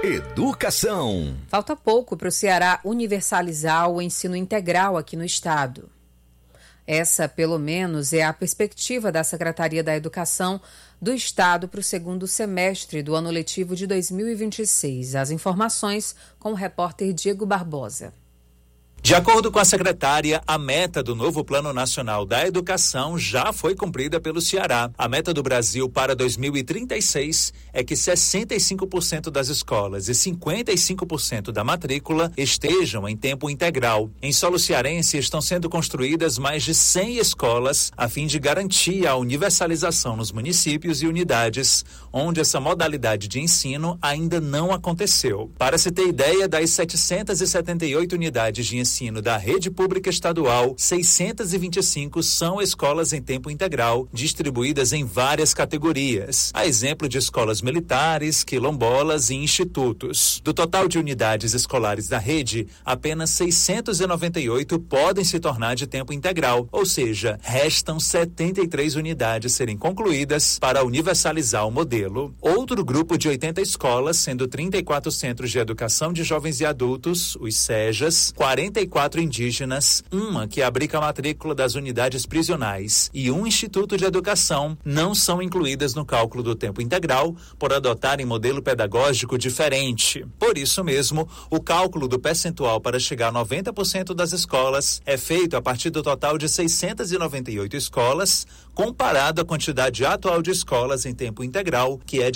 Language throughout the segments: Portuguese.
Educação. Falta pouco para o Ceará universalizar o ensino integral aqui no estado. Essa, pelo menos, é a perspectiva da Secretaria da Educação do Estado para o segundo semestre do ano letivo de 2026. As informações com o repórter Diego Barbosa. De acordo com a secretária, a meta do novo Plano Nacional da Educação já foi cumprida pelo Ceará. A meta do Brasil para 2036 é que 65% das escolas e 55% da matrícula estejam em tempo integral. Em solo cearense estão sendo construídas mais de 100 escolas a fim de garantir a universalização nos municípios e unidades onde essa modalidade de ensino ainda não aconteceu. Para se ter ideia, das 778 unidades de ensino da rede pública estadual, 625 são escolas em tempo integral, distribuídas em várias categorias, a exemplo de escolas militares, quilombolas e institutos. Do total de unidades escolares da rede, apenas 698 podem se tornar de tempo integral, ou seja, restam 73 unidades serem concluídas para universalizar o modelo. Outro grupo de 80 escolas, sendo 34 centros de educação de jovens e adultos, os SEJAs, 44 indígenas, uma que abriga a matrícula das unidades prisionais e um instituto de educação, não são incluídas no cálculo do tempo integral por adotarem modelo pedagógico diferente. Por isso mesmo, o cálculo do percentual para chegar a 90% das escolas é feito a partir do total de 698 escolas, comparado à quantidade atual de escolas em tempo integral, que é de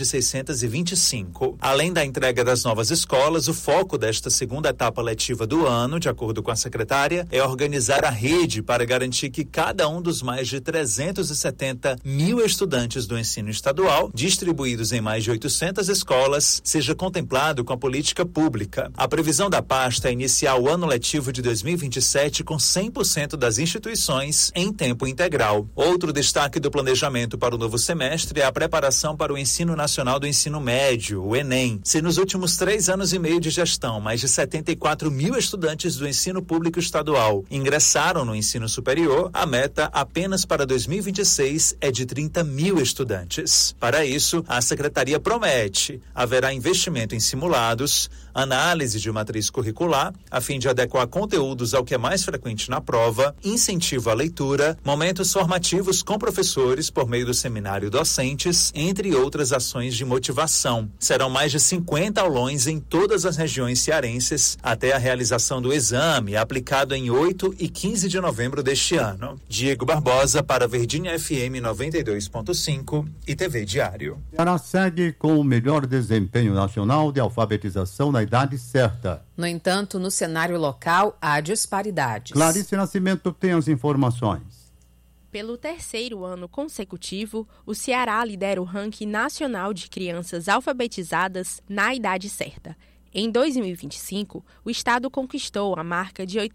625. Além da entrega das novas escolas, o foco desta segunda etapa letiva do ano, de acordo com a secretária, é organizar a rede para garantir que cada um dos mais de 370 mil estudantes do ensino estadual, distribuídos em mais de 800 escolas, seja contemplado com a política pública. A previsão da pasta é iniciar o ano letivo de 2027 com 100% das instituições em tempo integral. Outro destaque do planejamento para o novo semestre é a preparação para o Ensino Nacional do Ensino Médio, o Enem. Se nos últimos 3 anos e meio de gestão, mais de 74 mil estudantes do ensino público estadual ingressaram no ensino superior, a meta apenas para 2026 é de 30 mil estudantes. Para isso, a secretaria promete: haverá investimento em simulados, análise de matriz curricular, a fim de adequar conteúdos ao que é mais frequente na prova, incentivo à leitura, momentos formativos com professores por meio do seminário docentes, entre outras ações de motivação. Serão mais de 50 aulões em todas as regiões cearenses até a realização do exame, aplicado em 8 e 15 de novembro deste ano. Diego Barbosa para Verdinha FM 92.5 e TV Diário. Ceará segue com o melhor desempenho nacional de alfabetização na idade certa. No entanto, no cenário local, há disparidades. Clarice Nascimento tem as informações. Pelo 3º ano consecutivo, o Ceará lidera o ranking nacional de crianças alfabetizadas na idade certa. Em 2025, o estado conquistou a marca de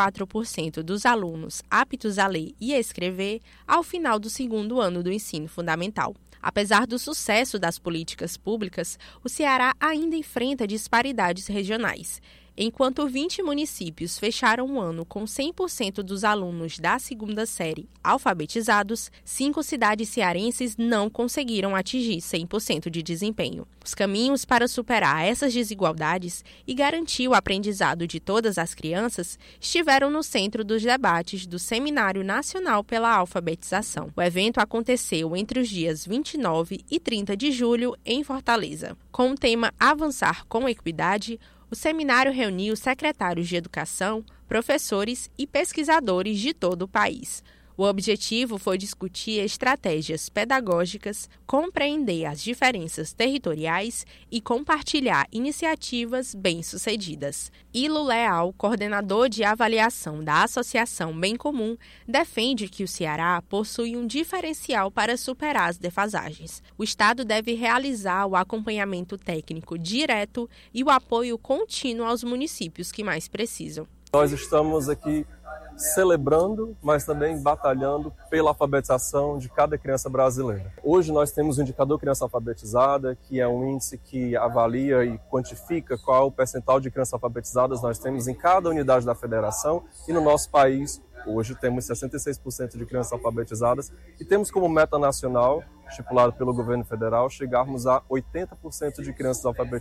84% dos alunos aptos a ler e escrever ao final do 2º ano do ensino fundamental. Apesar do sucesso das políticas públicas, o Ceará ainda enfrenta disparidades regionais. Enquanto 20 municípios fecharam o ano com 100% dos alunos da 2ª série alfabetizados, 5 cidades cearenses não conseguiram atingir 100% de desempenho. Os caminhos para superar essas desigualdades e garantir o aprendizado de todas as crianças estiveram no centro dos debates do Seminário Nacional pela Alfabetização. O evento aconteceu entre os dias 29 e 30 de julho em Fortaleza. Com o tema Avançar com Equidade, o seminário reuniu secretários de educação, professores e pesquisadores de todo o país. O objetivo foi discutir estratégias pedagógicas, compreender as diferenças territoriais e compartilhar iniciativas bem-sucedidas. Ilo Leal, coordenador de avaliação da Associação Bem Comum, defende que o Ceará possui um diferencial para superar as defasagens. O Estado deve realizar o acompanhamento técnico direto e o apoio contínuo aos municípios que mais precisam. Nós estamos aqui celebrando, mas também batalhando pela alfabetização de cada criança brasileira. Hoje nós temos o indicador criança alfabetizada, que é um índice que avalia e quantifica qual o percentual de crianças alfabetizadas nós temos em cada unidade da federação, e no nosso país hoje temos 66% de crianças alfabetizadas e temos como meta nacional, estipulado pelo governo federal, chegarmos a 80% de crianças alfabetizadas.